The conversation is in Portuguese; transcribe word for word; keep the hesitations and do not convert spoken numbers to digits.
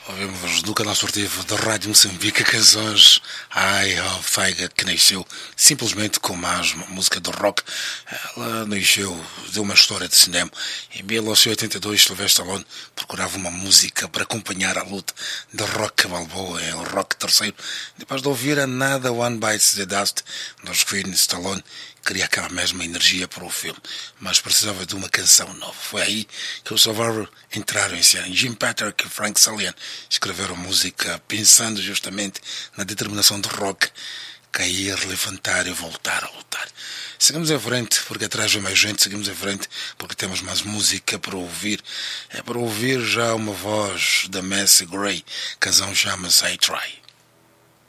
Ouvimos no canal esportivo da Rádio Moçambique canções I Have Feiga, que nasceu simplesmente como mais uma música de rock. Ela nasceu de uma história de cinema. Em mil novecentos e oitenta e dois, Sylvester Stallone procurava uma música para acompanhar a luta de Rock Balboa em Rock terceiro. Depois de ouvir a nada One Bites the Dust dos Queen, Stallone queria aquela mesma energia para o filme, mas precisava de uma canção nova. Foi aí que os Survivor entraram em cena. Jim Patrick e Frank Salian escreveram música pensando justamente na determinação do rock, cair, levantar e voltar a lutar. Seguimos em frente, porque atrás vem mais gente, seguimos em frente, porque temos mais música para ouvir. É para ouvir já uma voz da Macy Gray, a canção chama-se I Try.